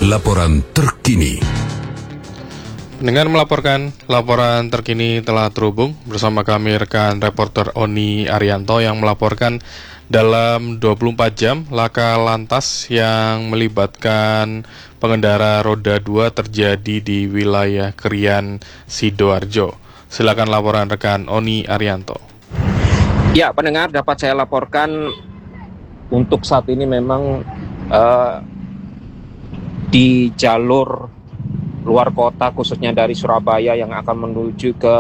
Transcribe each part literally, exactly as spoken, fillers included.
Laporan terkini. Dengan melaporkan laporan terkini telah terhubung bersama kami rekan reporter Oni Arianto yang melaporkan dalam dua puluh empat jam laka lantas yang melibatkan pengendara roda dua terjadi di wilayah Krian, Sidoarjo. Silakan laporan rekan Oni Arianto. Ya, pendengar, dapat saya laporkan untuk saat ini memang uh, di jalur luar kota, khususnya dari Surabaya yang akan menuju ke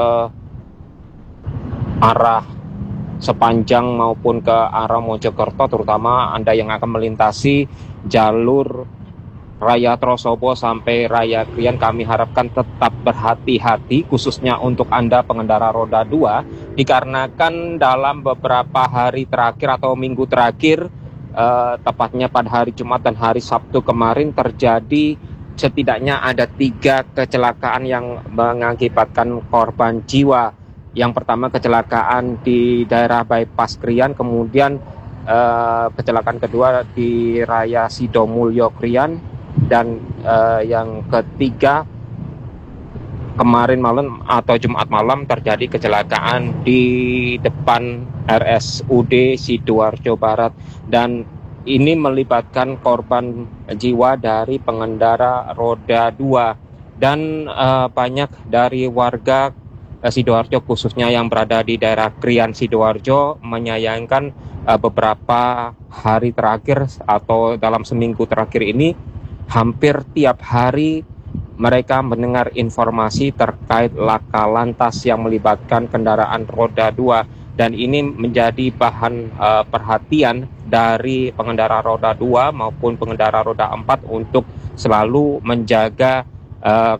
arah Sepanjang maupun ke arah Mojokerto, terutama Anda yang akan melintasi jalur Raya Trosobo sampai Raya Krian, kami harapkan tetap berhati-hati, khususnya untuk Anda pengendara roda dua, dikarenakan dalam beberapa hari terakhir atau minggu terakhir, eh, tepatnya pada hari Jumat dan hari Sabtu kemarin, terjadi setidaknya ada tiga kecelakaan yang mengakibatkan korban jiwa. Yang pertama kecelakaan di daerah bypass Krian, kemudian eh, kecelakaan kedua di Raya Sidomulyo Krian, dan eh, yang ketiga kemarin malam atau Jumat malam terjadi kecelakaan di depan R S U D Sidoarjo Barat, dan ini melibatkan korban jiwa dari pengendara roda dua, dan uh, banyak dari warga uh, Sidoarjo khususnya yang berada di daerah Krian Sidoarjo menyayangkan uh, beberapa hari terakhir atau dalam seminggu terakhir ini hampir tiap hari mereka mendengar informasi terkait laka lantas yang melibatkan kendaraan roda dua. Dan ini menjadi bahan uh, perhatian dari pengendara roda dua maupun pengendara roda empat untuk selalu menjaga uh,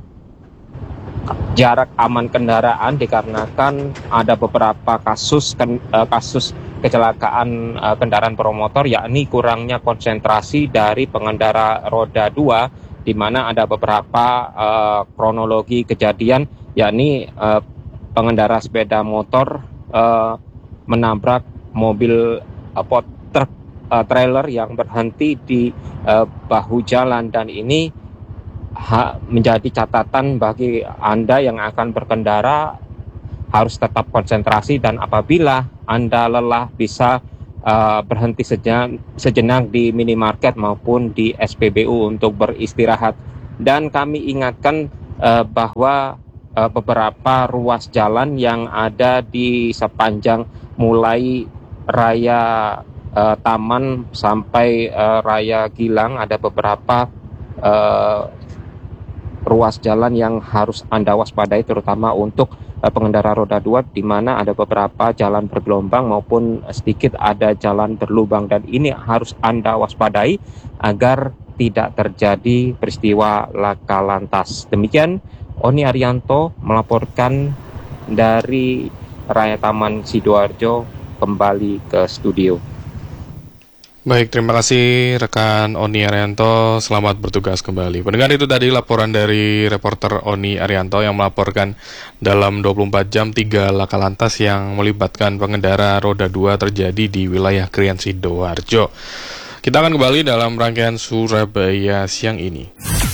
jarak aman kendaraan, dikarenakan ada beberapa kasus ken, uh, kasus kecelakaan uh, kendaraan bermotor, yakni kurangnya konsentrasi dari pengendara roda dua, di mana ada beberapa uh, kronologi kejadian, yakni uh, pengendara sepeda motor Uh, menabrak mobil uh, pot truk uh, trailer yang berhenti di uh, bahu jalan, dan ini ha, menjadi catatan bagi Anda yang akan berkendara, harus tetap konsentrasi, dan apabila Anda lelah bisa uh, berhenti sejenak, sejenak di minimarket maupun di S P B U untuk beristirahat. Dan kami ingatkan uh, bahwa beberapa ruas jalan yang ada di sepanjang mulai Raya uh, Taman sampai uh, Raya Gilang, ada beberapa uh, ruas jalan yang harus Anda waspadai, terutama untuk uh, pengendara roda dua, di mana ada beberapa jalan bergelombang maupun sedikit ada jalan berlubang, dan ini harus Anda waspadai agar tidak terjadi peristiwa laka lantas. Demikian Oni Arianto melaporkan dari Raya Taman Sidoarjo, kembali ke studio. Baik, terima kasih rekan Oni Arianto, selamat bertugas kembali. Pendengar, itu tadi laporan dari reporter Oni Arianto yang melaporkan dalam dua puluh empat jam tiga laka lantas yang melibatkan pengendara roda dua terjadi di wilayah Krian Sidoarjo. Kita akan kembali dalam rangkaian Surabaya siang ini.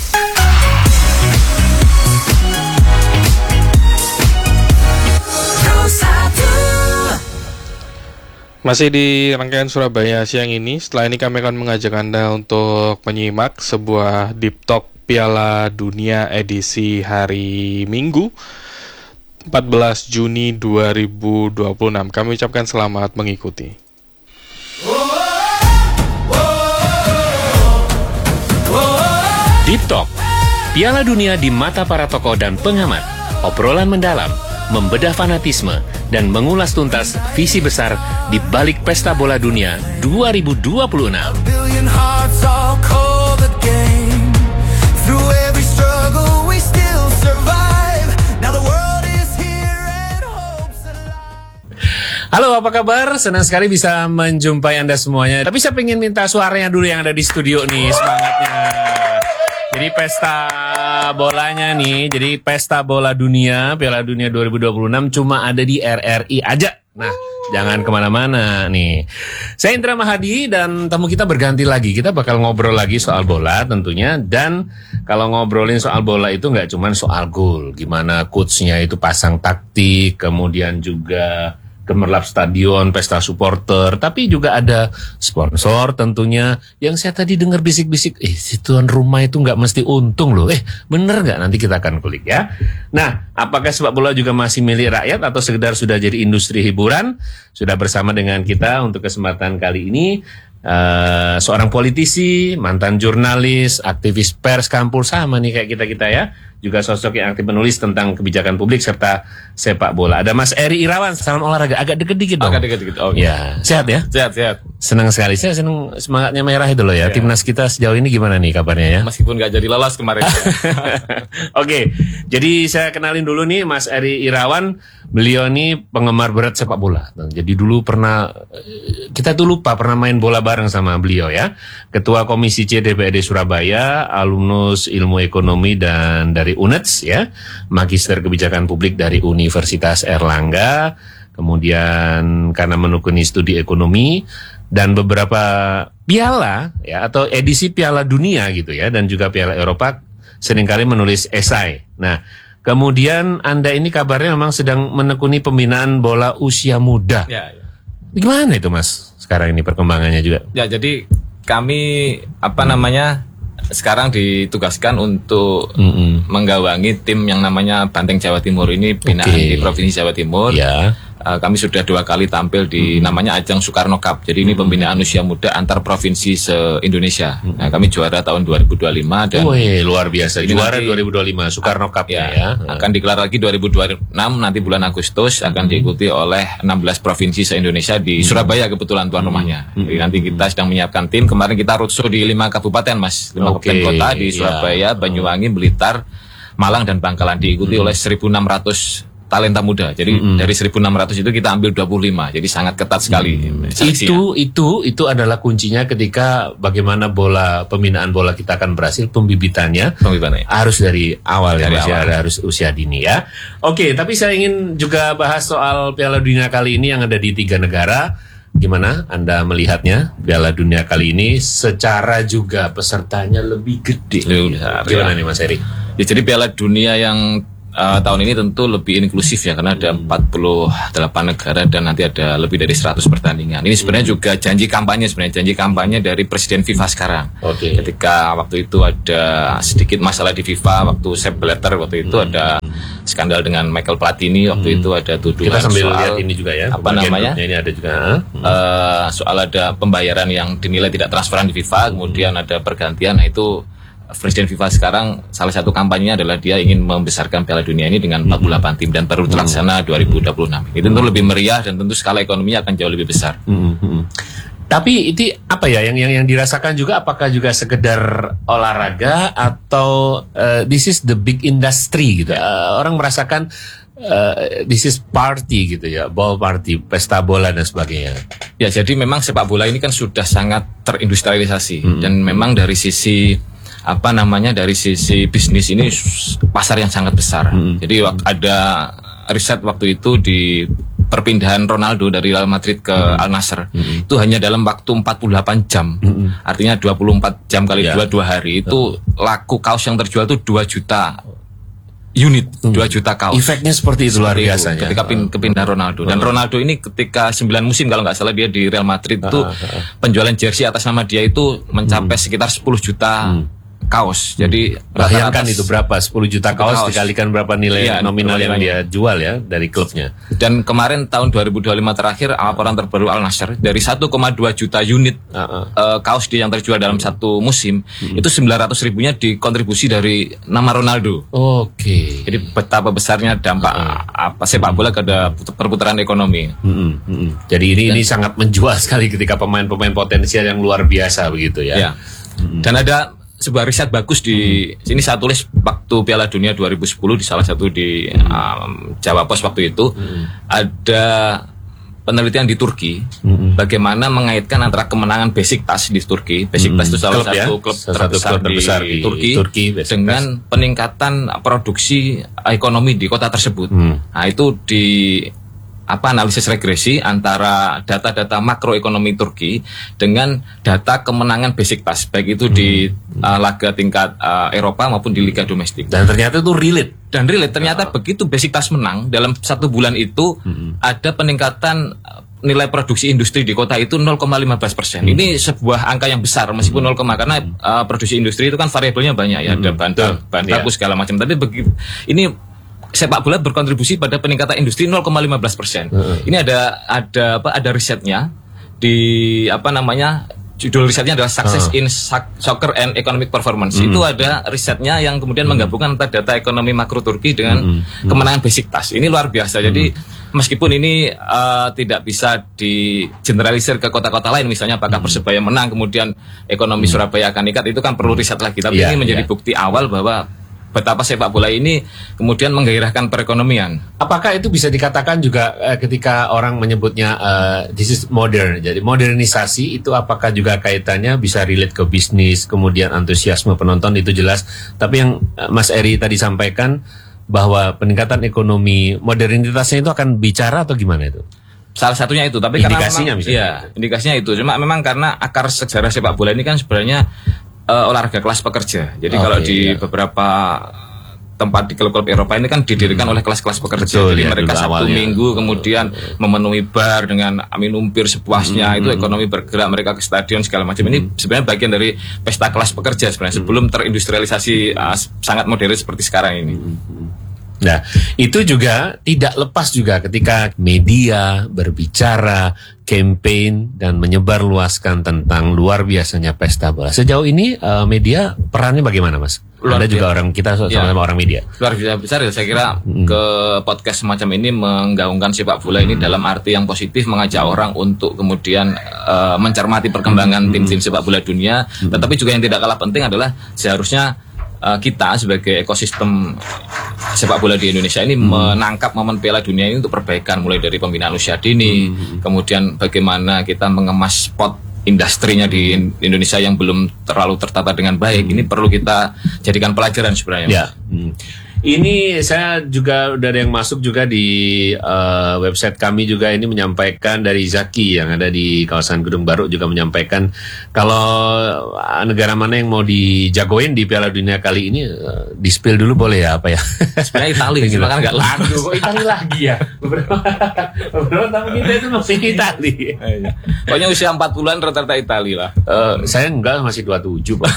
Masih di rangkaian Surabaya siang ini, setelah ini kami akan mengajak Anda untuk menyimak sebuah Deep Talk Piala Dunia edisi hari Minggu empat belas Juni dua ribu dua puluh enam. Kami ucapkan selamat mengikuti. Deep Talk Piala Dunia di mata para tokoh dan pengamat. Obrolan mendalam, membedah fanatisme, dan mengulas tuntas visi besar di balik Pesta Bola Dunia dua ribu dua puluh enam. Halo, apa kabar? Senang sekali bisa menjumpai Anda semuanya. Tapi saya ingin minta suaranya dulu yang ada di studio nih, semangatnya. Jadi pesta bolanya nih, jadi Pesta Bola Dunia, Piala Dunia dua ribu dua puluh enam cuma ada di R R I aja. Nah, jangan kemana-mana nih. Saya Indra Mahadi dan tamu kita berganti lagi. Kita bakal ngobrol lagi soal bola tentunya. Dan kalau ngobrolin soal bola itu nggak cuma soal gol. Gimana coachnya itu pasang taktik, kemudian juga gemerlap stadion, pesta supporter, tapi juga ada sponsor tentunya. Yang saya tadi dengar bisik-bisik, eh si tuan rumah itu nggak mesti untung loh. Eh bener nggak? Nanti kita akan kulik ya. Nah, apakah sepak bola juga masih milik rakyat atau sekedar sudah jadi industri hiburan? Sudah bersama dengan kita untuk kesempatan kali ini uh, seorang politisi, mantan jurnalis, aktivis pers kampus sama nih kayak kita-kita ya. Juga sosok yang aktif menulis tentang kebijakan publik serta sepak bola. Ada Mas Eri Irawan, salam olahraga. Agak deket dikit dong. Agak deket dikit. Oh, ya, sehat ya? Sehat, sehat. Senang sekali. Saya senang semangatnya merah itu loh ya. Ya. Timnas kita sejauh ini gimana nih kabarnya ya? Meskipun nggak jadi lolos kemarin. Oke, jadi saya kenalin dulu nih Mas Eri Irawan. Beliau ini penggemar berat sepak bola. Jadi dulu pernah, kita tuh lupa pernah main bola bareng sama beliau ya. Ketua Komisi C D P R D Surabaya, alumnus ilmu ekonomi dan dari U N E D S ya, Magister Kebijakan Publik dari Universitas Erlangga, kemudian karena menekuni studi ekonomi dan beberapa piala ya atau edisi Piala Dunia gitu ya dan juga Piala Eropa seringkali menulis esai. Nah, kemudian Anda ini kabarnya memang sedang menekuni pembinaan bola usia muda. Ya, ya. Gimana itu Mas sekarang ini perkembangannya juga? Ya, jadi kami apa namanya sekarang ditugaskan untuk Mm-mm. menggawangi tim yang namanya Banteng Jawa Timur ini binaan Oke. di Provinsi Jawa Timur. Ya. Uh, kami sudah dua kali tampil di Mm-hmm. namanya Ajang Soekarno Cup. Jadi ini pembinaan usia muda antar provinsi se-Indonesia. Mm-hmm. Nah, kami juara tahun dua ribu dua puluh lima dan Wih, luar biasa. Ini Juara nanti- dua ribu dua puluh lima Soekarno Cup ya. ya, ya. akan digelar lagi dua ribu dua puluh enam nanti bulan Agustus akan diikuti oleh enam belas provinsi se-Indonesia di Surabaya kebetulan tuan rumahnya. Jadi nanti kita sedang menyiapkan tim. Kemarin kita roadshow di lima kabupaten Mas, lima Oke, kabupaten kota di ya. Surabaya, Banyuwangi, Blitar, Malang dan Bangkalan diikuti oleh seribu enam ratus talenta muda. Jadi dari seribu enam ratus itu kita ambil dua puluh lima. Jadi sangat ketat sekali seleksinya. Itu itu itu adalah kuncinya ketika bagaimana bola pembinaan bola kita akan berhasil pembibitannya. Pembibitannya. Harus dari awal ya Dari Mas, ya, awal. harus usia dini ya. Oke, tapi saya ingin juga bahas soal Piala Dunia kali ini yang ada di tiga negara. Gimana Anda melihatnya Piala Dunia kali ini secara juga pesertanya lebih gede? Lebih besar, Gimana ya. nih Mas Eri? Ya, jadi Piala Dunia yang uh, tahun ini tentu lebih inklusif ya karena ada empat puluh delapan negara dan nanti ada lebih dari seratus pertandingan. Ini sebenarnya juga janji kampanye sebenarnya janji kampanye dari Presiden FIFA sekarang. Oke. Ketika waktu itu ada sedikit masalah di FIFA waktu Sepp Blatter waktu itu ada skandal dengan Michael Platini waktu itu ada tuduhan Kita sambil soal lihat ini juga ya. apa bagian namanya? grupnya Ini ada juga. eh, soal ada pembayaran yang dinilai tidak transparan di FIFA, kemudian ada pergantian. Nah itu Presiden FIFA sekarang salah satu kampanyenya adalah dia ingin membesarkan Piala Dunia ini dengan empat puluh delapan tim dan baru terlaksana dua ribu dua puluh enam. Itu tentu lebih meriah dan tentu skala ekonominya akan jauh lebih besar. Tapi itu apa ya yang yang yang dirasakan juga apakah juga sekedar olahraga atau uh, this is the big industry gitu. Uh, orang merasakan uh, this is party gitu ya, ball party, pesta bola dan sebagainya. Ya, jadi memang sepak bola ini kan sudah sangat terindustrialisasi dan memang dari sisi apa namanya dari sisi bisnis ini s- pasar yang sangat besar. Jadi wak- ada riset waktu itu di perpindahan Ronaldo dari Real Madrid ke Al Nassr itu hanya dalam waktu empat puluh delapan jam. Artinya dua puluh empat jam kali Ya. dua dua hari itu laku kaos yang terjual itu dua juta unit, dua juta kaos. Efeknya seperti itu luar Seperti itu, biasanya. ketika pin, kepindahan Ronaldo dan Ronaldo ini ketika sembilan musim kalau nggak salah dia di Real Madrid itu penjualan jersey atas nama dia itu mencapai sekitar sepuluh juta kaos. Jadi Bayangkan rata-rata- itu berapa? sepuluh juta kaos, kaos. dikalikan berapa nilai Iya, nominal yang nilainya. dia jual ya dari klubnya. Dan kemarin tahun dua ribu dua puluh lima terakhir laporan terbaru Al Nassr dari satu koma dua juta unit Uh-uh. eh, kaos dia yang terjual dalam satu musim itu sembilan ratus ribunya dikontribusi dari nama Ronaldo. Oke. Jadi betapa besarnya dampak apa sepak bola ke perputaran ekonomi. Mm-mm, mm-mm. Jadi ini ini sangat menjual sekali ketika pemain-pemain potensial yang luar biasa begitu ya. Ya. Dan ada sebuah riset bagus di sini saya tulis waktu Piala Dunia dua ribu sepuluh di salah satu di um, Jawa Pos waktu itu ada penelitian di Turki bagaimana mengaitkan antara kemenangan Besiktas di Turki. Besiktas itu salah Klub ya? satu klub Salah satu terbesar, klub terbesar di, di Turki, Turki, Besiktas. dengan peningkatan produksi ekonomi di kota tersebut. Hmm. Nah itu di apa analisis regresi antara data-data makroekonomi Turki dengan data kemenangan Beşiktaş, baik itu di uh, laga tingkat uh, Eropa maupun di liga domestik. Dan ternyata itu relate. Dan relate ternyata oh. begitu Beşiktaş menang dalam satu bulan itu hmm. ada peningkatan nilai produksi industri di kota itu nol koma lima belas persen. Hmm. Ini sebuah angka yang besar meskipun nol, karena uh, produksi industri itu kan variabelnya banyak ya, ada bahan bahan baku segala macam. Tapi begitu ini sepak bola berkontribusi pada peningkatan industri nol koma lima belas persen. Hmm. Ini ada ada apa ada risetnya di apa namanya judul risetnya adalah Success hmm. in Soccer and Economic Performance. Hmm. Itu ada risetnya yang kemudian hmm. menggabungkan antara data ekonomi makro Turki dengan hmm. kemenangan Beşiktaş. Ini luar biasa. Jadi hmm. meskipun ini uh, tidak bisa digeneralisir ke kota-kota lain, misalnya apakah hmm. Persebaya menang kemudian ekonomi hmm. Surabaya akan meningkat, itu kan perlu riset lagi. Tapi yeah, ini menjadi yeah. bukti awal bahwa betapa sepak bola ini kemudian menggairahkan perekonomian. Apakah itu bisa dikatakan juga uh, ketika orang menyebutnya uh, this is modern, jadi modernisasi itu apakah juga kaitannya bisa relate ke bisnis, kemudian antusiasme penonton itu jelas. Tapi yang uh, Mas Eri tadi sampaikan bahwa peningkatan ekonomi modernitasnya itu akan bicara atau gimana itu? Salah satunya itu, tapi indikasinya karena memang, iya, indikasinya itu. Cuma memang karena akar sejarah sepak bola ini kan sebenarnya uh, olahraga kelas pekerja. Jadi oh, kalau iya, di iya. beberapa tempat di klub-klub Eropa ini kan didirikan hmm. oleh kelas-kelas pekerja. Betul, jadi ya, mereka Sabtu awalnya. Minggu kemudian hmm. memenuhi bar dengan minum bir sepuasnya, hmm. itu ekonomi bergerak, mereka ke stadion segala macam. Hmm. Ini sebenarnya bagian dari pesta kelas pekerja sebenarnya, hmm. sebelum terindustrialisasi uh, sangat modern seperti sekarang ini. Hmm. Nah, itu juga tidak lepas juga ketika media berbicara, campaign dan menyebarluaskan tentang luar biasanya pesta bola. Sejauh ini uh, media perannya bagaimana, Mas? Luar Anda biasa. Juga orang kita sama-sama ya, orang media. Luar biasa besar ya, saya kira hmm. ke podcast semacam ini menggaungkan sepak bola ini hmm. dalam arti yang positif, mengajak orang untuk kemudian uh, mencermati perkembangan hmm. tim-tim sepak bola dunia. Hmm. Tetapi juga yang tidak kalah penting adalah seharusnya uh, kita sebagai ekosistem sepak bola di Indonesia ini hmm. menangkap momen Piala Dunia ini untuk perbaikan, mulai dari pembinaan usia dini, hmm. kemudian bagaimana kita mengemas sport industrinya di Indonesia yang belum terlalu tertata dengan baik. Ini perlu kita jadikan pelajaran sebenarnya. Ya. Hmm. Ini saya juga udah ada yang masuk juga di uh, website kami juga, ini menyampaikan dari Zaki yang ada di kawasan Gedung Baru juga menyampaikan kalau negara mana yang mau dijagoin di Piala Dunia kali ini uh, di-spill dulu boleh ya apa ya? Sebenarnya Itali, cuma kan nggak lagu. Kok Itali lagi ya? Beberapa beberapa tamu kita itu masih Itali. Pokoknya usia empat puluhan rata-rata Itali lah. Uh, saya enggak, masih dua puluh tujuh.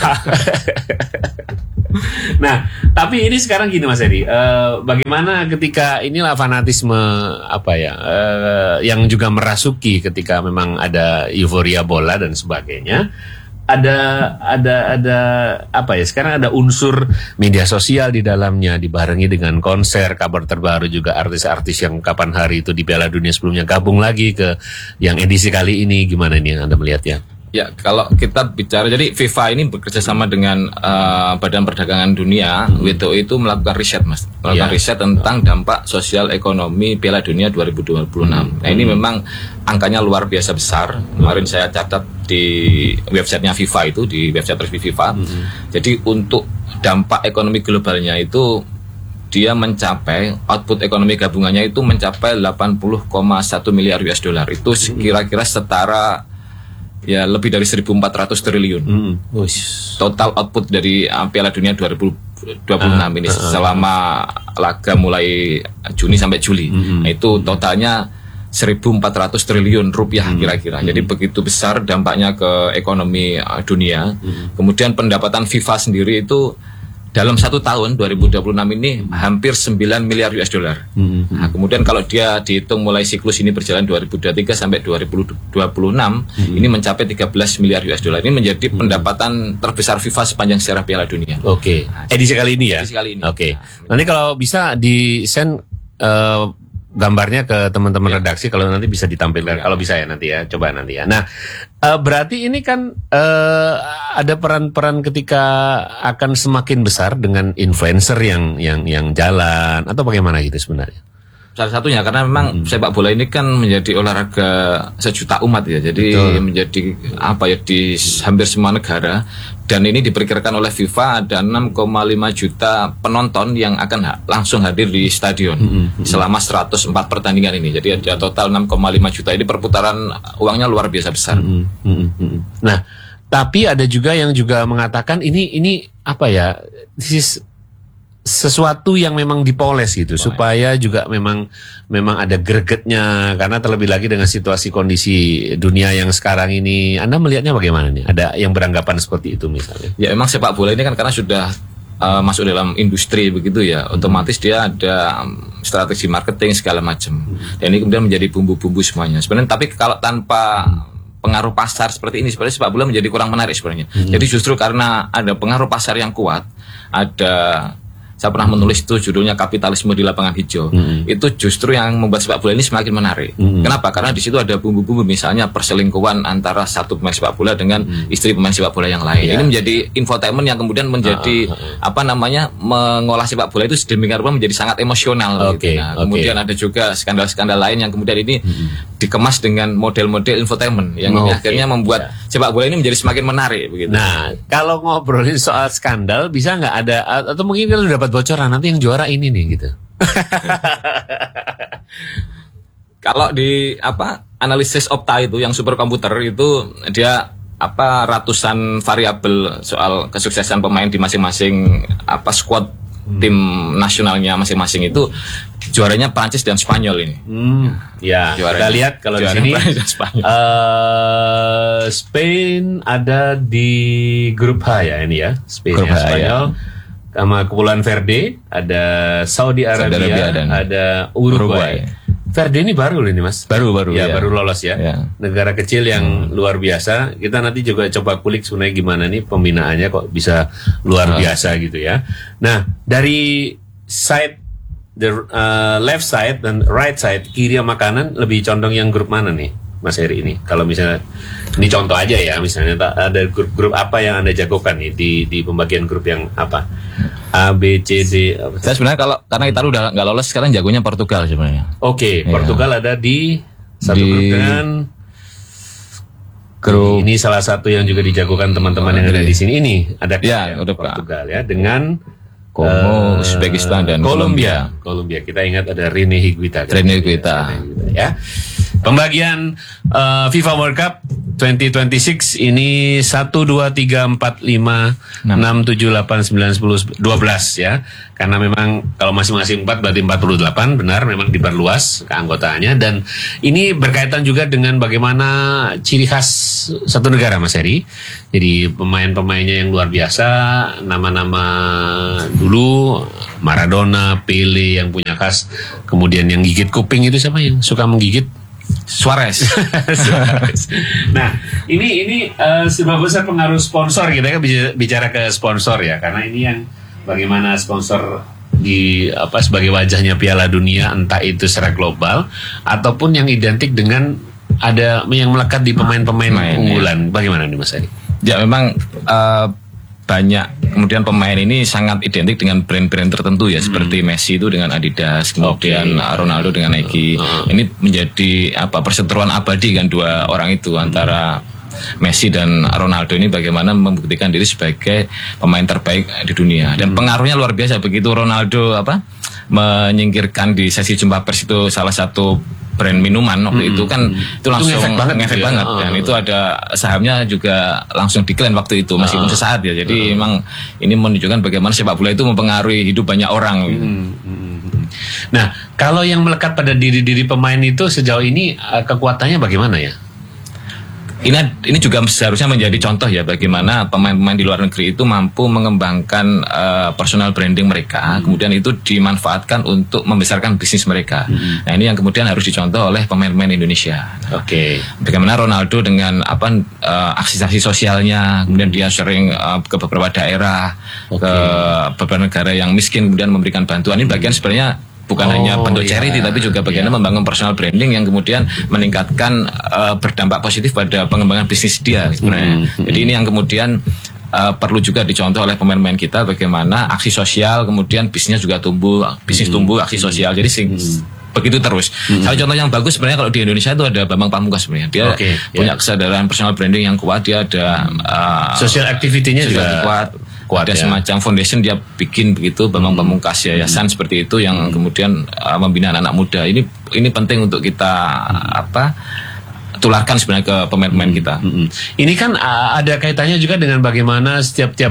Nah, tapi ini sekarang gini Mas Edi, uh, bagaimana ketika inilah fanatisme apa ya, uh, yang juga merasuki ketika memang ada euforia bola dan sebagainya, ada ada ada apa ya? Sekarang ada unsur media sosial di dalamnya, dibarengi dengan konser, kabar terbaru juga artis-artis yang kapan hari itu di Piala Dunia sebelumnya gabung lagi ke yang edisi kali ini, gimana ini yang Anda melihatnya? Ya, kalau kita bicara, jadi FIFA ini bekerja sama dengan uh, Badan Perdagangan Dunia, hmm. W T O itu melakukan riset, Mas. Melakukan ya. riset tentang dampak sosial ekonomi Piala Dunia dua ribu dua puluh enam. Hmm. Nah, ini memang angkanya luar biasa besar. Kemarin saya catat di websitenya FIFA itu, di website resmi FIFA. Hmm. Jadi untuk dampak ekonomi globalnya itu dia mencapai, output ekonomi gabungannya itu mencapai delapan puluh koma satu miliar U S dollar. Itu kira-kira setara ya lebih dari seribu empat ratus triliun. Hmm. Total output dari uh, Piala Dunia dua ribu dua puluh enam uh, ini uh, selama laga mulai Juni sampai Juli. Hmm. Nah, itu totalnya seribu empat ratus triliun rupiah hmm. kira-kira. Jadi hmm. begitu besar dampaknya ke ekonomi uh, dunia. Hmm. Kemudian pendapatan FIFA sendiri itu dalam satu tahun dua ribu dua puluh enam ini hampir sembilan miliar U S dollar. Mm-hmm. Nah, kemudian kalau dia dihitung mulai siklus ini berjalan dua ribu dua puluh tiga sampai dua ribu dua puluh enam, mm-hmm. ini mencapai tiga belas miliar U S dollar. Ini menjadi mm-hmm. pendapatan terbesar FIFA sepanjang sejarah Piala Dunia. Oke. Okay. Nah, edisi kali ini ya. Edisi kali ini. Oke. Okay. Nah, nanti kalau bisa di send uh, gambarnya ke teman-teman ya. redaksi, kalau nanti bisa ditampilkan, ya. kalau bisa ya nanti ya, coba nanti ya. Nah, uh, berarti ini kan uh, ada peran-peran ketika akan semakin besar dengan influencer yang yang yang jalan atau bagaimana gitu sebenarnya? Salah satunya karena memang hmm. sepak bola ini kan menjadi olahraga sejuta umat ya, jadi Betul. menjadi apa ya di hampir semua negara dan ini diperkirakan oleh FIFA ada enam koma lima juta penonton yang akan ha- langsung hadir di stadion mm-hmm. selama seratus empat pertandingan ini. Jadi ada total enam koma lima juta. Ini perputaran uangnya luar biasa besar. Mm-hmm. Nah, tapi ada juga yang juga mengatakan ini ini apa ya? This is sesuatu yang memang dipoles gitu, oh, supaya ya. juga memang memang ada gregetnya, karena terlebih lagi dengan situasi kondisi dunia yang sekarang ini. Anda melihatnya bagaimana nih? Ada yang beranggapan seperti itu misalnya? Ya memang sepak bola ini kan karena sudah uh, masuk dalam industri begitu ya, otomatis dia ada um, strategi marketing segala macam. Hmm. Dan ini kemudian menjadi bumbu-bumbu semuanya. Sebenarnya tapi kalau tanpa pengaruh pasar seperti ini, sebenarnya sepak bola menjadi kurang menarik sebenarnya. Hmm. Jadi justru karena ada pengaruh pasar yang kuat, ada saya pernah menulis itu judulnya Kapitalisme di Lapangan Hijau. Mm-hmm. Itu justru yang membuat sepak bola ini semakin menarik. Mm-hmm. Kenapa? Karena di situ ada bumbu-bumbu, misalnya perselingkuhan antara satu pemain sepak bola dengan mm-hmm. istri pemain sepak bola yang lain. Yeah. Ini menjadi infotainment yang kemudian menjadi uh-huh. apa namanya mengolah sepak bola itu sedemikian rupa menjadi sangat emosional. Okay. Gitu. Nah, okay. Kemudian ada juga skandal-skandal lain yang kemudian ini mm-hmm. dikemas dengan model-model infotainment yang okay. akhirnya membuat yeah. sepak bola ini menjadi semakin menarik. Begitu. Nah, kalau ngobrolin soal skandal, bisa nggak ada atau mungkin kalau dapat bocoran nanti yang juara ini nih gitu. Kalau di apa analisis Opta itu yang superkomputer itu dia apa ratusan variabel soal kesuksesan pemain di masing-masing apa squad hmm. tim nasionalnya masing-masing itu juaranya Prancis dan Spanyol ini. Hmm, ya, juaranya, kita lihat kalau di sini uh, Spain ada di grup H ya ini ya, Spain grup ya, Spanyol. Ya. Sama Kepulauan Verde, ada Saudi Arabia, Saudi Arabia dan ada Uruguay. Uruguay. Verde ini baru ini mas, baru baru ya, ya. baru lolos ya. ya. Negara kecil yang hmm. luar biasa. Kita nanti juga coba kulik sebenarnya gimana nih pembinaannya kok bisa luar hmm. biasa gitu ya. Nah dari side the uh, left side dan right side, kiri sama kanan lebih condong yang grup mana nih Mas Heri ini? Kalau misalnya ini contoh aja ya, misalnya ada grup-grup apa yang Anda jagokan nih di di pembagian grup yang apa? A, B, C, D. Apa? Saya sebenarnya kalau karena Italia udah nggak lolos, sekarang jagonya Portugal sebenarnya. Oke, okay, Portugal ya. Ada di satu di... grup dengan grup. Ini salah satu yang juga dijagokan teman-teman yang ada di sini. Ini ada ya, ya, Portugal ya dengan Kongo, uh, Uzbekistan dan Kolombia. Kolombia. Kita ingat ada Rene Higuita. Kan? Rene Higuita. Ya. Pembagian uh, FIFA World Cup dua ribu dua puluh enam ini satu, dua, tiga, empat, lima, enam, tujuh, delapan, sembilan, sepuluh, dua belas ya. Karena memang kalau masing-masing empat berarti empat puluh delapan, benar memang diperluas keanggotaannya. Dan ini berkaitan juga dengan bagaimana ciri khas satu negara Mas Heri. Jadi pemain-pemainnya yang luar biasa, nama-nama dulu Maradona, Pele yang punya khas. Kemudian yang gigit kuping itu siapa yang suka menggigit? Suarez. Suarez. Nah, ini ini uh, seberapa besar pengaruh sponsor, kita kan bicara ke sponsor ya, karena ini yang bagaimana sponsor di apa sebagai wajahnya Piala Dunia, entah itu secara global ataupun yang identik dengan ada yang melekat di pemain-pemain Main, unggulan. Ya. Bagaimana nih Mas Adi? Ya memang uh, banyak kemudian pemain ini sangat identik dengan brand-brand tertentu ya, hmm. seperti Messi itu dengan Adidas, kemudian okay. Ronaldo dengan Nike. Uh. Ini menjadi apa perseteruan abadi kan dua orang itu, hmm. antara Messi dan Ronaldo ini bagaimana membuktikan diri sebagai pemain terbaik di dunia. Dan hmm. pengaruhnya luar biasa. Begitu Ronaldo apa menyingkirkan di sesi jumpa pers itu salah satu brand minuman waktu hmm. itu kan itu langsung ngefek banget, ngefek banget. Ya. Dan oh. itu ada sahamnya juga langsung decline waktu itu meskipun oh. sesaat ya. Jadi oh. memang ini menunjukkan bagaimana sepak bola itu mempengaruhi hidup banyak orang. Hmm. Hmm. Nah, kalau yang melekat pada diri-diri pemain itu sejauh ini kekuatannya bagaimana ya? Ini ini juga seharusnya menjadi contoh ya bagaimana pemain-pemain di luar negeri itu mampu mengembangkan uh, personal branding mereka, hmm. kemudian itu dimanfaatkan untuk membesarkan bisnis mereka. Hmm. Nah ini yang kemudian harus dicontoh oleh pemain-pemain Indonesia. Oke. Okay. Bagaimana Ronaldo dengan apa uh, aksi-aksi sosialnya, kemudian dia sering uh, ke beberapa daerah, okay. ke beberapa negara yang miskin, kemudian memberikan bantuan. Ini bagian sebenarnya bukan oh, hanya bentuk charity, yeah. tapi juga bagaimana yeah. membangun personal branding yang kemudian meningkatkan uh, berdampak positif pada pengembangan bisnis dia sebenarnya. Mm-hmm. Jadi ini yang kemudian uh, perlu juga dicontoh oleh pemain-pemain kita, bagaimana aksi sosial kemudian bisnisnya juga tumbuh, bisnis mm-hmm. tumbuh, aksi sosial. Jadi sing, mm-hmm. begitu terus. Mm-hmm. Salah contoh yang bagus sebenarnya kalau di Indonesia itu ada Bambang Pamungkas sebenarnya. Dia okay, punya yeah. kesadaran personal branding yang kuat, dia ada uh, social activity-nya juga kuat. Kuat, ada ya. Semacam foundation dia bikin begitu, Bambang hmm. Pamungkas yayasan hmm. seperti itu yang hmm. kemudian uh, membina anak-anak muda. Ini ini penting untuk kita hmm. apa tularkan sebenarnya ke pemain-pemain hmm. kita. Hmm. Ini kan uh, ada kaitannya juga dengan bagaimana setiap-tiap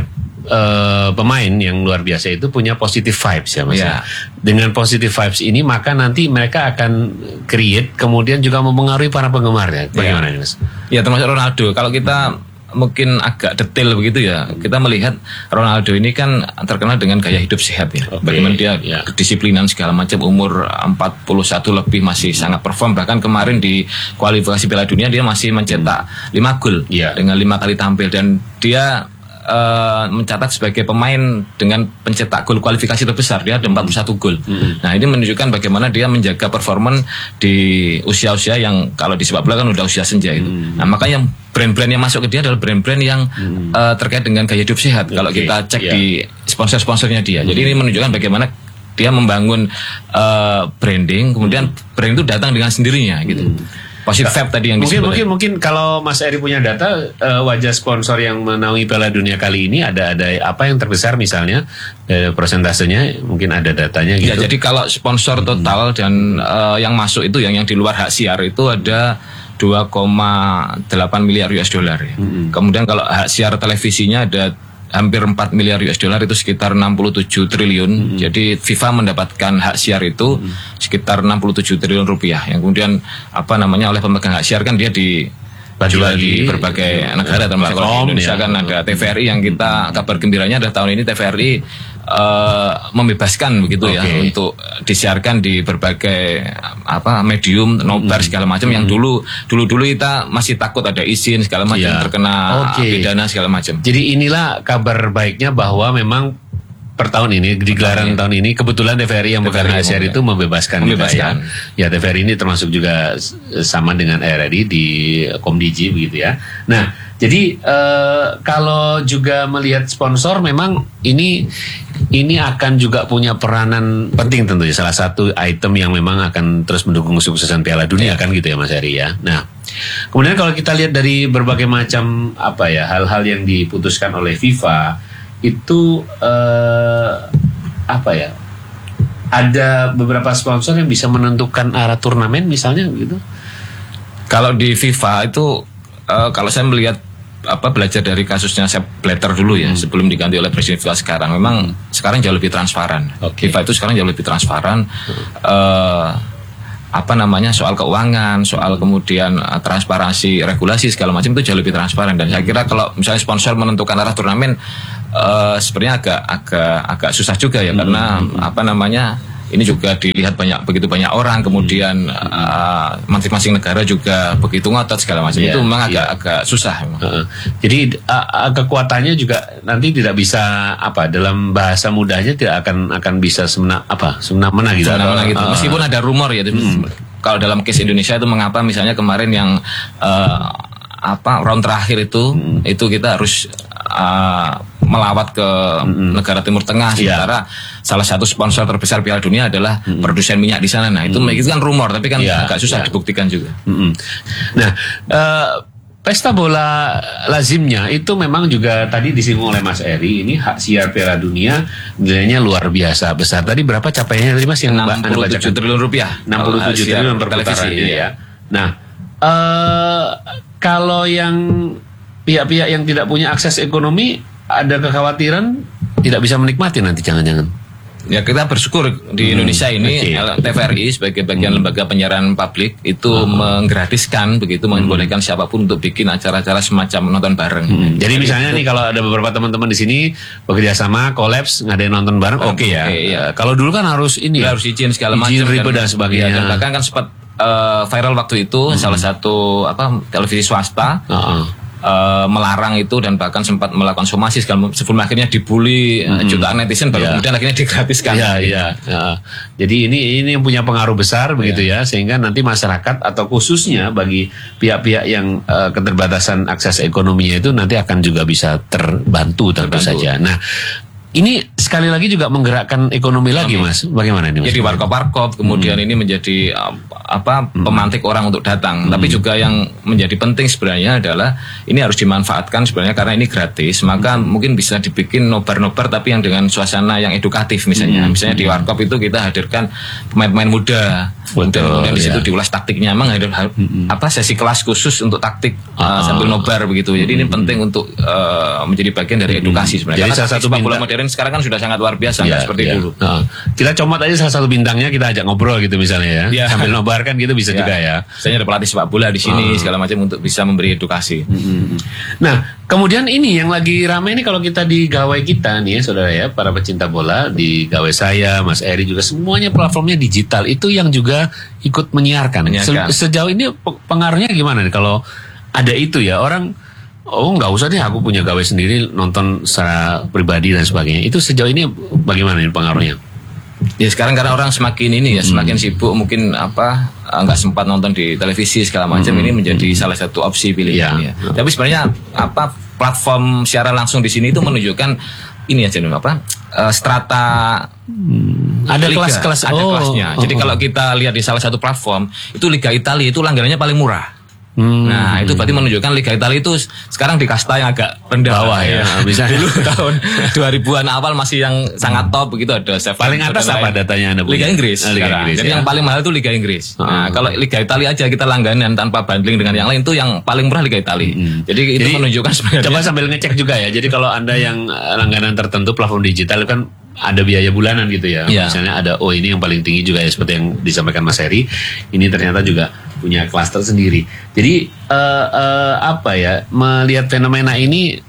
uh, pemain yang luar biasa itu punya positive vibes ya Mas. Ya. Dengan positive vibes ini maka nanti mereka akan create kemudian juga mempengaruhi para penggemarnya. Bagaimana ya. Mas? Ya termasuk Ronaldo. Kalau kita hmm. mungkin agak detail begitu ya, kita melihat Ronaldo ini kan terkenal dengan gaya hidup sehat ya. Okay, bagaimana dia ya. Kedisiplinan segala macam, umur empat puluh satu lebih masih hmm. sangat perform. Bahkan kemarin di kualifikasi Piala Dunia dia masih mencetak hmm. lima gol ya. Dengan lima kali tampil, dan dia Uh, mencatat sebagai pemain dengan pencetak gol kualifikasi terbesar. Dia ada empat puluh satu gol. Mm-hmm. Nah, ini menunjukkan bagaimana dia menjaga performan di usia-usia yang kalau di sepak bola kan udah usia senja itu. Mm-hmm. Nah, makanya brand-brand yang masuk ke dia adalah brand-brand yang mm-hmm. uh, terkait dengan gaya hidup sehat. Okay. Kalau kita cek yeah. di sponsor-sponsornya dia. Mm-hmm. Jadi ini menunjukkan bagaimana dia membangun uh, branding, kemudian mm-hmm. brand itu datang dengan sendirinya gitu. Mm-hmm. Positive vibe tadi yang mungkin disebut. Mungkin mungkin kalau Mas Eri punya data uh, wajah sponsor yang menaungi Piala Dunia kali ini ada ada apa yang terbesar misalnya uh, persentasenya, mungkin ada datanya gitu. Ya, jadi kalau sponsor total hmm. dan uh, yang masuk itu yang yang di luar hak siar itu ada dua koma delapan miliar U S dollar ya. Hmm. Kemudian kalau hak siar televisinya ada hampir empat miliar U S dollar, itu sekitar enam puluh tujuh triliun. Mm-hmm. Jadi FIFA mendapatkan hak siar itu mm-hmm. sekitar enam puluh tujuh triliun rupiah. Yang kemudian apa namanya oleh pemegang hak siar kan dia di jual di berbagai mm-hmm. negara, termasuk di Indonesia ya. Kan ada T V R I yang kita kabar gembiranya ada tahun ini T V R I uh, membebaskan begitu okay. ya untuk disiarkan di berbagai apa medium, nobar segala macam. Mm-hmm. Yang dulu dulu dulu kita masih takut ada izin segala macam yeah. terkena okay. pidana segala macam. Jadi inilah kabar baiknya bahwa memang per tahun ini di gelaran tahun ini kebetulan T V R I yang bukan hak siar itu membebaskan, membebaskan. Ya. Ya T V R I ini termasuk juga sama dengan R R I di Komdiji begitu ya. Nah, jadi uh, kalau juga melihat sponsor memang ini ini akan juga punya peranan penting tentunya, salah satu item yang memang akan terus mendukung kesuksesan Piala Dunia ya. Kan gitu ya Mas Eri ya. Nah, kemudian kalau kita lihat dari berbagai macam apa ya hal-hal yang diputuskan oleh FIFA itu eh, apa ya, ada beberapa sponsor yang bisa menentukan arah turnamen misalnya gitu. Kalau di FIFA itu uh, kalau saya melihat apa belajar dari kasusnya Sepp Blatter dulu ya, hmm. sebelum diganti oleh presiden FIFA sekarang, memang hmm. sekarang jauh lebih transparan. Okay. FIFA itu sekarang jauh lebih transparan. Hmm. Uh, apa namanya soal keuangan, soal kemudian uh, transparansi regulasi segala macam itu jauh lebih transparan. Dan saya kira kalau misalnya sponsor menentukan arah turnamen uh, sebenarnya agak agak agak susah juga ya, hmm. karena hmm. apa namanya ini juga dilihat banyak begitu banyak orang, kemudian hmm. uh, masing-masing negara juga begitu ngotot segala macam. Yeah, itu memang agak yeah. agak susah. Uh, jadi uh, kekuatannya juga nanti tidak bisa apa dalam bahasa mudahnya tidak akan akan bisa semena apa semena-mena gitu. Semena-mena gitu. Uh, Meskipun ada rumor ya. Hmm. Kalau dalam case Indonesia itu mengapa misalnya kemarin yang uh, apa round terakhir itu hmm. itu kita harus uh, melawat ke mm-hmm. negara Timur Tengah, sementara yeah. salah satu sponsor terbesar Piala Dunia adalah mm-hmm. produsen minyak di sana. Nah itu mm-hmm. itu kan rumor, tapi kan yeah, agak susah yeah. dibuktikan juga. Mm-hmm. Nah, uh, pesta bola lazimnya itu memang juga tadi disinggung oleh Mas Eri, ini hak siar Piala Dunia nilainya luar biasa besar. Tadi berapa capaiannya tadi Mas yang enam puluh tujuh triliun rupiah. enam puluh tujuh triliun per putaran ya. Nah, uh, kalau yang pihak-pihak yang tidak punya akses ekonomi, ada kekhawatiran tidak bisa menikmati nanti jangan-jangan. Ya kita bersyukur di hmm, Indonesia ini okay. T V R I sebagai bagian hmm. lembaga penyiaran publik itu hmm. menggratiskan begitu, hmm. membolehkan siapapun untuk bikin acara-acara semacam nonton bareng. Hmm. Jadi misalnya nih kalau ada beberapa teman-teman di sini bekerja sama, kolaps, ngadain nonton bareng, oke okay, ya. Okay, ya. Kalau dulu kan harus ini, ya, harus izin segala macam, izin ribet dan, dan sebagainya. Ya, dan bahkan kan sempat uh, viral waktu itu hmm. salah satu apa televisi swasta. Uh-uh. Uh, melarang itu dan bahkan sempat melakukan somasi segala sebelum akhirnya dibully mm-hmm. jutaan netizen baru yeah. kemudian akhirnya digratiskan. Yeah, yeah, yeah. Jadi ini ini yang punya pengaruh besar begitu yeah. ya, sehingga nanti masyarakat atau khususnya bagi pihak-pihak yang uh, keterbatasan akses ekonominya itu nanti akan juga bisa terbantu tentu saja. Nah, ini sekali lagi juga menggerakkan ekonomi lagi, Mas. Bagaimana ini, Mas? Jadi warkop-warkop kemudian hmm. ini menjadi uh, apa hmm. pemantik orang untuk datang. Hmm. Tapi juga yang menjadi penting sebenarnya adalah ini harus dimanfaatkan sebenarnya karena ini gratis. Maka hmm. mungkin bisa dibikin nobar-nobar tapi yang dengan suasana yang edukatif misalnya. Hmm. Misalnya di warkop itu kita hadirkan pemain-pemain muda. Betul, kemudian di situ ya. diulas taktiknya. Emang ada hmm. apa sesi kelas khusus untuk taktik uh, uh, sambil nobar begitu. Jadi hmm. ini penting untuk uh, menjadi bagian dari edukasi sebenarnya. Jadi karena salah satu sepak bola modern sekarang kan sudah sangat luar biasa, ya, seperti ya. dulu. Nah, kita comot aja salah satu bintangnya, kita ajak ngobrol gitu misalnya ya, ya. Sambil nobar kan gitu bisa ya. Juga ya. Misalnya ada pelatih sepak bola di sini uh. segala macam untuk bisa memberi edukasi. Hmm. Nah, kemudian ini yang lagi ramai ini kalau kita di gawai kita nih ya, saudara ya, para pecinta bola di gawai saya, Mas Eri juga semuanya platformnya digital. Itu yang juga ikut menyiarkan. menyiarkan. Se- sejauh ini pengaruhnya gimana nih kalau ada itu ya orang? Oh nggak usah deh, aku punya gawai sendiri nonton secara pribadi dan sebagainya. Itu sejauh ini bagaimana ini pengaruhnya? Ya sekarang karena orang semakin ini ya semakin hmm. sibuk mungkin apa nggak sempat nonton di televisi segala macam hmm. ini menjadi hmm. salah satu opsi pilihan ya. ya. Tapi sebenarnya apa platform siaran langsung di sini itu menunjukkan ini aja nih apa uh, strata hmm. ada liga, kelas-kelas ada oh, kelasnya. Oh, Jadi oh. kalau kita lihat di salah satu platform itu Liga Italia itu langganannya paling murah. Hmm. Nah itu berarti menunjukkan Liga Italia itu sekarang di kasta yang agak rendah bawah ya, ya. Bisa dulu tahun dua ribuan awal masih yang sangat top begitu ada Seven, paling atas apa lain. Datanya Anda punya? Liga Inggris, nah, Liga Inggris jadi ya. yang paling mahal itu Liga Inggris. Oh. Nah kalau Liga Italia aja kita langganan tanpa bundling dengan yang lain itu yang paling murah Liga Italia. Hmm. Jadi itu jadi, menunjukkan sebenarnya. Coba sambil ngecek juga ya. Jadi kalau Anda yang langganan tertentu platform digital kan ada biaya bulanan gitu ya. ya. Misalnya ada oh ini yang paling tinggi juga ya seperti yang disampaikan Mas Heri. Ini ternyata juga punya klaster sendiri. Jadi uh, uh, apa ya melihat fenomena ini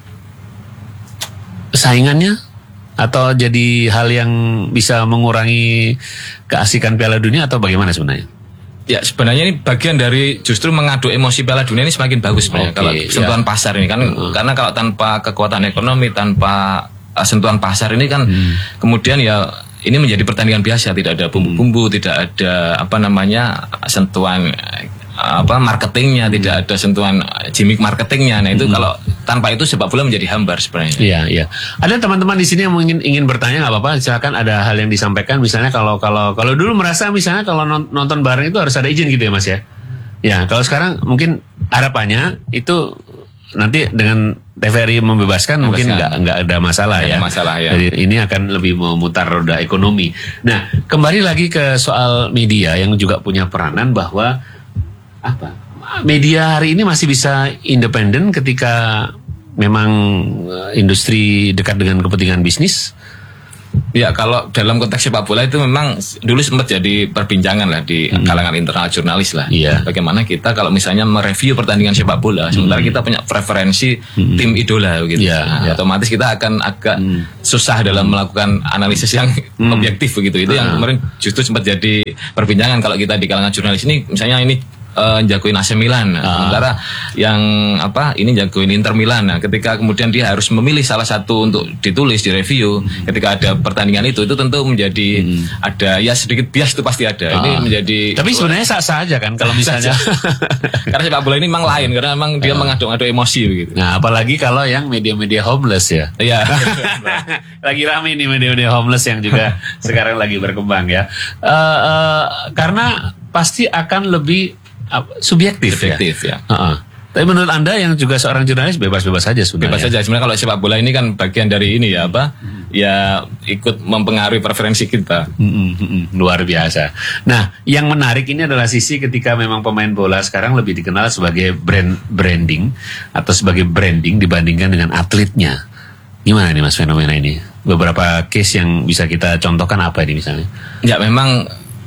saingannya atau jadi hal yang bisa mengurangi keasikan Piala Dunia atau bagaimana sebenarnya? Ya sebenarnya ini bagian dari justru mengadu emosi Piala Dunia ini semakin bagus sebenarnya okay, kalau sentuhan ya. Pasar ini kan uh-huh. karena kalau tanpa kekuatan ekonomi tanpa uh, sentuhan pasar ini kan hmm. kemudian ya ini menjadi pertandingan biasa, tidak ada bumbu-bumbu, hmm. tidak ada apa namanya sentuhan apa marketingnya, hmm. tidak ada sentuhan gimmick marketingnya. Nah itu hmm. kalau tanpa itu sepak bola menjadi hambar sebenarnya. Iya, iya. Ada teman-teman di sini yang ingin ingin bertanya, nggak apa-apa. Silakan ada hal yang disampaikan. Misalnya kalau kalau kalau dulu merasa misalnya kalau nonton bareng itu harus ada izin gitu ya Mas ya. Ya kalau sekarang mungkin harapannya itu nanti dengan T V R I membebaskan, membebaskan. mungkin nggak nggak ada masalah gak ya. Ada masalah ya. Jadi ini akan lebih memutar roda ekonomi. Nah kembali lagi ke soal media yang juga punya peranan bahwa apa media hari ini masih bisa independen ketika memang industri dekat dengan kepentingan bisnis. Ya kalau dalam konteks sepak bola itu memang dulu sempat jadi perbincangan lah di hmm. kalangan internal jurnalis lah. Yeah. Bagaimana kita kalau misalnya mereview pertandingan sepak bola, hmm. sementara kita punya preferensi hmm. tim idola gitu. Yeah, nah, yeah. Otomatis kita akan agak hmm. susah dalam melakukan analisis yang hmm. objektif begitu. Itu hmm. yang kemarin justru sempat jadi perbincangan kalau kita di kalangan jurnalis ini, misalnya ini Uh, jagoin A C Milan, nah, uh. sementara yang apa ini jagoin Inter Milan. Nah, ketika kemudian dia harus memilih salah satu untuk ditulis di review, hmm. ketika ada pertandingan itu, itu tentu menjadi hmm. ada ya sedikit bias itu pasti ada. Uh. Ini menjadi. Tapi sebenarnya sah-sah aja kan kalau misalnya. Karena sepak bola ini memang lain, karena memang dia uh. mengaduk-aduk emosi begitu. Nah, apalagi kalau yang media-media homeless ya. Iya. Lagi rame nih media-media homeless yang juga sekarang lagi berkembang ya. Uh, uh, karena pasti akan lebih subjektif, subjektif ya. ya. Uh-uh. Tapi menurut Anda yang juga seorang jurnalis bebas-bebas saja sebenarnya. Bebas saja. Sebenarnya kalau sepak bola ini kan bagian dari ini ya apa? Hmm. Ya ikut mempengaruhi preferensi kita. Hmm, hmm, hmm. Luar biasa. Nah, yang menarik ini adalah sisi ketika memang pemain bola sekarang lebih dikenal sebagai brand branding atau sebagai branding dibandingkan dengan atletnya. Gimana nih Mas fenomena ini? Beberapa case yang bisa kita contohkan apa ini misalnya? Ya memang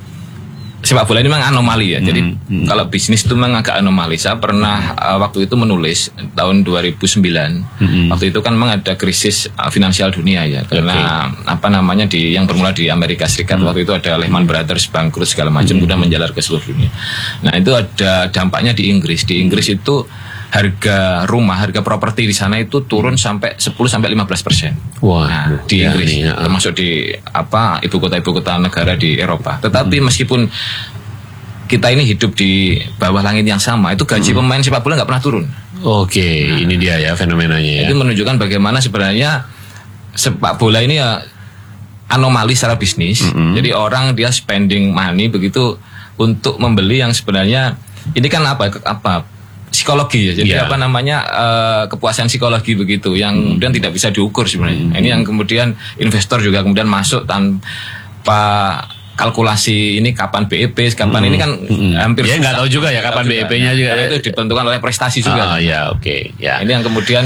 sepak bola ini memang anomali ya. Hmm, Jadi hmm. kalau bisnis itu memang agak anomali. Saya pernah uh, waktu itu menulis tahun dua ribu sembilan. Hmm. Waktu itu kan memang ada krisis uh, finansial dunia ya. Karena okay. apa namanya di yang bermula di Amerika Serikat. Hmm. Waktu itu ada Lehman Brothers bangkrut segala macam, hmm. kemudian menjalar ke seluruh dunia. Nah, itu ada dampaknya di Inggris. Di Inggris itu harga rumah, harga properti di sana itu turun sampai sepuluh sampai lima belas persen. Wah, nah, di ya, Inggris, ya. termasuk di apa ibu kota-ibu kota negara di Eropa. Tetapi hmm. meskipun kita ini hidup di bawah langit yang sama, itu gaji hmm. pemain sepak bola nggak pernah turun. Oke, okay, nah, ini dia ya fenomenanya ya. Itu menunjukkan bagaimana sebenarnya sepak bola ini ya anomali secara bisnis. Mm-hmm. Jadi orang dia spending money begitu untuk membeli yang sebenarnya ini kan apa apa psikologi ya. Jadi yeah. apa namanya uh, kepuasan psikologi begitu yang mm. kemudian tidak bisa diukur sebenarnya. Mm. Ini yang kemudian investor juga kemudian masuk tanpa kalkulasi ini kapan B E P, kapan mm. ini kan mm. hampir ya nggak tahu juga ya kapan B E P-nya juga. Itu ditentukan oleh prestasi juga. Oh ya oke. Okay. Ya. Ini yang kemudian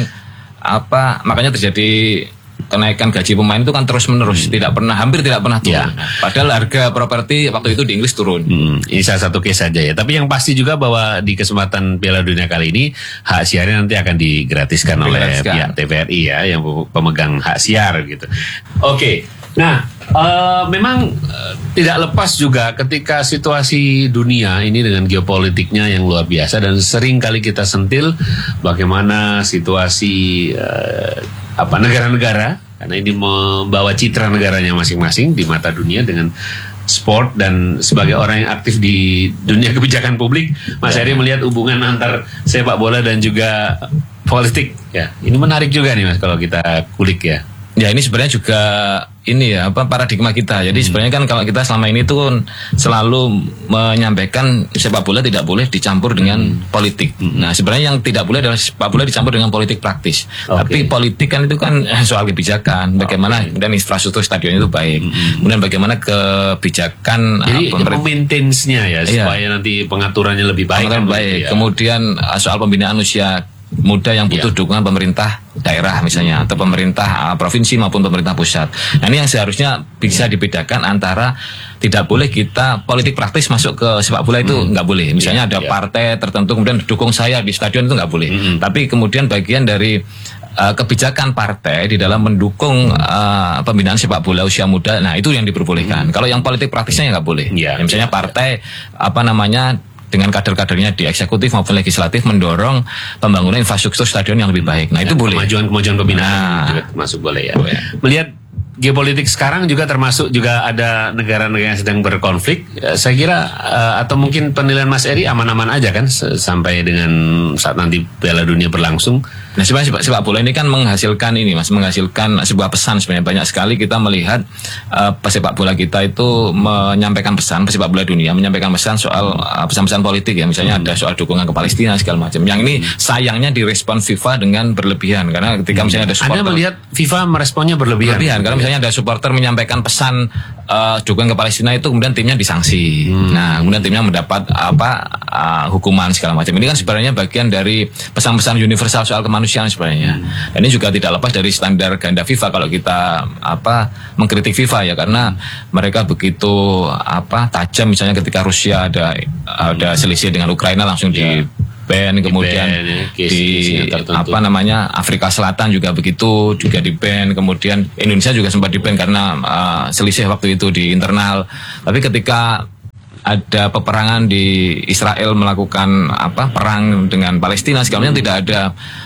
apa makanya terjadi kenaikan gaji pemain itu kan terus menerus, hmm. tidak pernah, hampir tidak pernah turun. Ya. Padahal harga properti waktu itu di Inggris turun. Hmm. Ini salah satu case saja ya. Tapi yang pasti juga bahwa di kesempatan Piala Dunia kali ini hak siarnya nanti akan digratiskan oleh pihak T V R I ya, yang pemegang hak siar gitu. Oke. Okay. Nah, uh, memang uh, tidak lepas juga ketika situasi dunia ini dengan geopolitiknya yang luar biasa dan sering kali kita sentil bagaimana situasi uh, apa negara-negara karena ini membawa citra negaranya masing-masing di mata dunia dengan sport dan sebagai orang yang aktif di dunia kebijakan publik, Mas Heri melihat hubungan antar sepak bola dan juga politik ya. Ini menarik juga nih Mas kalau kita kulik ya. Ya ini sebenarnya juga ini ya apa paradigma kita. Jadi hmm. sebenarnya kan kalau kita selama ini tuh selalu menyampaikan sepak bola tidak boleh dicampur dengan hmm. politik. Hmm. Nah sebenarnya yang tidak boleh adalah sepak bola dicampur dengan politik praktis. Okay. Tapi politik kan itu kan soal kebijakan. Bagaimana okay. kemudian infrastruktur stadion itu baik. Hmm. Kemudian bagaimana kebijakan. Jadi maintenance-nya ya supaya iya. nanti pengaturannya lebih baik. Pengaturan baik. Ya. Kemudian soal pembinaan usia muda yang butuh ya. dukungan pemerintah daerah misalnya atau pemerintah uh, provinsi maupun pemerintah pusat. Nah ini yang seharusnya bisa dibedakan antara tidak boleh kita politik praktis masuk ke sepak bola itu hmm. nggak boleh. Misalnya ya, ada ya. partai tertentu kemudian dukung saya di stadion itu nggak boleh. Hmm. Tapi kemudian bagian dari uh, kebijakan partai di dalam mendukung uh, pembinaan sepak bola usia muda, nah itu yang diperbolehkan. Hmm. Kalau yang politik praktisnya nggak boleh. Ya. Ya, misalnya partai apa namanya dengan kader-kadernya di eksekutif maupun legislatif mendorong pembangunan infrastruktur stadion yang lebih baik. Nah, itu ya, boleh. Kemajuan-kemajuan pembinaan nah, juga masuk boleh ya. Boleh. Melihat geopolitik sekarang juga termasuk juga ada negara-negara yang sedang berkonflik. Saya kira uh, atau mungkin penilaian Mas Eri aman-aman aja kan sampai dengan saat nanti Piala Dunia berlangsung. Nah, sebenarnya sepak bola ini kan menghasilkan ini Mas, menghasilkan sebuah pesan sebenarnya. Banyak sekali kita melihat uh, pesepak bola kita itu menyampaikan pesan, pesepak bola dunia menyampaikan pesan soal uh, pesan-pesan politik ya. Misalnya hmm. ada soal dukungan ke Palestina segala macam. Yang ini hmm. sayangnya direspon FIFA dengan berlebihan karena ketika hmm. misalnya ada supporter. Anda melihat FIFA meresponnya berlebihan. Berlebihan karena misalnya ada supporter menyampaikan pesan uh, dukungan ke Palestina itu kemudian timnya disanksi. Hmm. Nah, kemudian timnya mendapat apa uh, hukuman segala macam. Ini kan sebenarnya bagian dari pesan-pesan universal soal kemanusiaan sebenarnya. Hmm. Dan ini juga tidak lepas dari standar ganda FIFA kalau kita apa mengkritik FIFA ya karena hmm. mereka begitu apa tajam misalnya ketika Rusia ada ada selisih dengan Ukraina langsung yeah. di ban kemudian di, ban, ya, di apa namanya Afrika Selatan juga begitu juga di ban kemudian Indonesia juga sempat di ban karena uh, selisih waktu itu di internal. Tapi ketika ada peperangan di Israel melakukan apa perang dengan Palestina sekarang hmm. tidak ada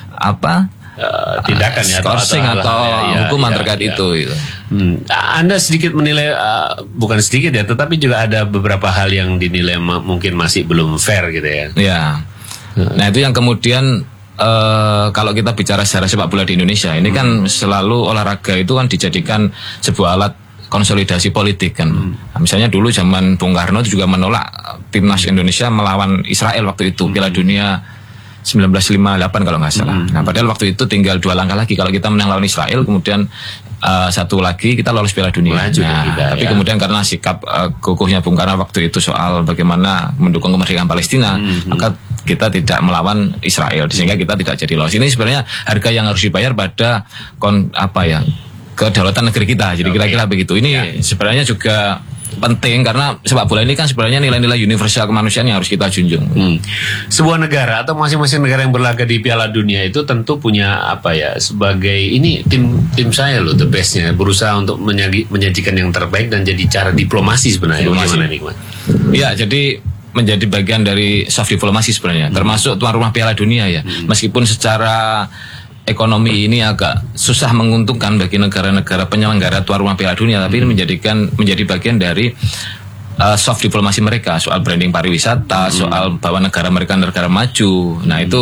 apa uh, tindakan ya atau, atau, atau ya, hukuman ya, terkait ya. itu. Gitu. Hmm. Anda sedikit menilai uh, bukan sedikit ya, tetapi juga ada beberapa hal yang dinilai ma- mungkin masih belum fair gitu ya. Ya. Hmm. Nah itu yang kemudian uh, kalau kita bicara secara sepak bola di Indonesia ini hmm. kan selalu olahraga itu kan dijadikan sebuah alat konsolidasi politik kan. Hmm. Nah, misalnya dulu zaman Bung Karno itu juga menolak timnas Indonesia melawan Israel waktu itu hmm. Piala Dunia sembilan belas lima puluh delapan kalau nggak salah. Hmm. Nah padahal waktu itu tinggal dua langkah lagi kalau kita menang lawan Israel kemudian uh, satu lagi kita lolos Piala Dunia. Nah, kita, tapi ya. kemudian karena sikap uh, kokohnya Bung Karno waktu itu soal bagaimana mendukung kemerdekaan Palestina, hmm. maka kita tidak melawan Israel sehingga kita tidak jadi lolos. Ini sebenarnya harga yang harus dibayar pada kon apa ya kedaulatan negeri kita. Jadi okay. kira-kira begitu. Ini ya. sebenarnya juga penting karena sepak bola ini kan sebenarnya nilai-nilai universal kemanusiaan yang harus kita junjung. Hmm. Sebuah negara atau masing-masing negara yang berlaga di Piala Dunia itu tentu punya apa ya sebagai ini tim tim saya loh the bestnya berusaha untuk menyaji, menyajikan yang terbaik dan jadi cara diplomasi sebenarnya. Diplomasi. Bagaimana nih, Mas? Ya jadi menjadi bagian dari soft diplomasi sebenarnya, hmm. termasuk tuan rumah Piala Dunia ya. Hmm. Meskipun secara ekonomi ini agak susah menguntungkan bagi negara-negara penyelenggara tuan rumah Piala Dunia, tapi ini menjadikan menjadi bagian dari uh, soft diplomasi mereka soal branding pariwisata, hmm. soal bahwa negara mereka negara maju. Nah itu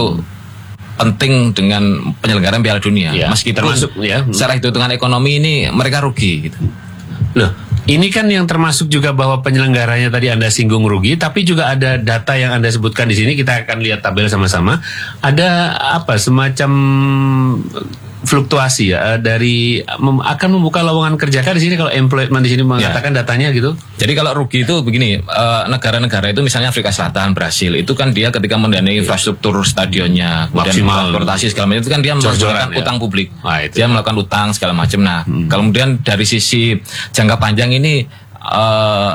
penting dengan penyelenggaraan Piala Dunia. Ya, meskipun termasuk, ya. secara hitung-hitungan ekonomi ini mereka rugi gitu. Loh, ini kan yang termasuk juga bahwa penyelenggaranya tadi Anda singgung rugi, tapi juga ada data yang Anda sebutkan di sini. Kita akan lihat tabel sama-sama. Ada apa semacam fluktuasi ya dari mem, akan membuka lowongan kerja kan di sini kalau employment di sini mengatakan ya. Datanya gitu. Jadi kalau rugi itu begini, uh, negara-negara itu misalnya Afrika Selatan, Brasil itu kan dia ketika mendanai infrastruktur stadionnya, kemudian transportasi segala macam itu kan dia melakukan ya. Utang publik. Nah, dia melakukan utang segala macam. Nah, hmm. kemudian dari sisi jangka panjang ini uh,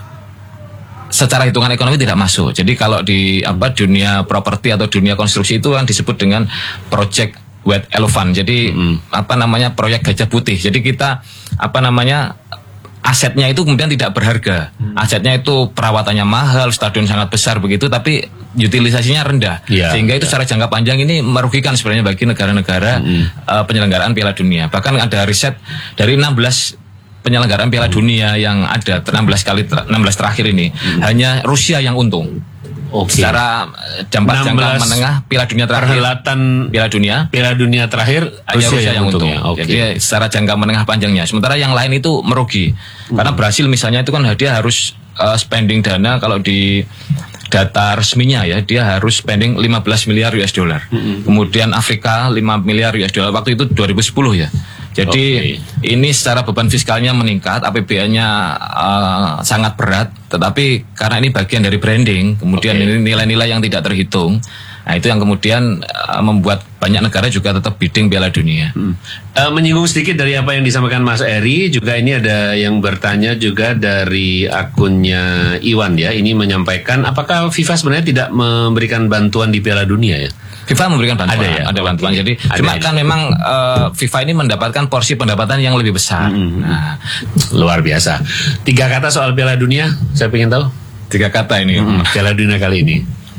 secara hitungan ekonomi tidak masuk. Jadi kalau di apa dunia properti atau dunia konstruksi itu kan disebut dengan project White Elephant, jadi mm. apa namanya proyek gajah putih. Jadi kita apa namanya asetnya itu kemudian tidak berharga. Mm. Asetnya itu perawatannya mahal, stadion sangat besar begitu, tapi utilisasinya rendah. Yeah, Sehingga itu yeah. secara jangka panjang ini merugikan sebenarnya bagi negara-negara mm. uh, penyelenggaraan Piala Dunia. Bahkan ada riset dari enam belas penyelenggaraan Piala mm. Dunia yang ada enam belas kali enam belas terakhir ini mm. hanya Rusia yang untung. Okay. Secara jangka jangka menengah Piala Dunia terakhir perhelatan Piala Dunia Piala Dunia terakhir hanya Rusia, Rusia yang untung. Okay. Jadi secara jangka menengah panjangnya. Sementara yang lain itu merugi. Hmm. Karena Brasil misalnya itu kan dia harus uh, spending dana kalau di data resminya ya dia harus spending lima belas miliar U S dollar. Hmm. Kemudian Afrika lima miliar U S dollar waktu itu dua ribu sepuluh ya. Jadi okay. ini secara beban fiskalnya meningkat, A P B N-nya uh, sangat berat, tetapi karena ini bagian dari branding, kemudian okay. ini nilai-nilai yang tidak terhitung, nah itu yang kemudian uh, membuat banyak negara juga tetap bidding Piala Dunia. Hmm. Uh, menyinggung sedikit dari apa yang disampaikan Mas Eri, juga ini ada yang bertanya juga dari akunnya Iwan ya, ini menyampaikan apakah FIFA sebenarnya tidak memberikan bantuan di Piala Dunia ya? FIFA memberikan bantuan, ada, ya? ada bantuan. Jadi ada cuma ya. Kan memang uh, FIFA ini mendapatkan porsi pendapatan yang lebih besar. Hmm. Nah, luar biasa. Tiga kata soal Piala Dunia, saya ingin tahu. Tiga kata ini. Hmm. Piala Dunia kali ini.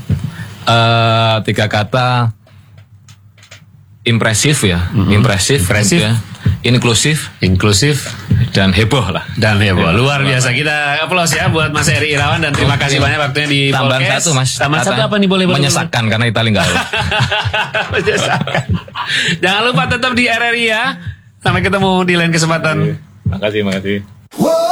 Uh, tiga kata impresif ya, hmm. impresif, impresif. Ya. Inklusif, inklusif, dan heboh lah. Dan heboh, luar biasa. Kita aplause ya buat Mas Eri Irawan dan terima kasih banyak waktunya di tambahan podcast. Satu Mas. Tambahan satu apa nih boleh boleh? Menyesakkan karena Italia nggak lolos. Menyesakkan. Jangan lupa tetap di R R I ya. Sampai ketemu di lain kesempatan. Makasih, makasih.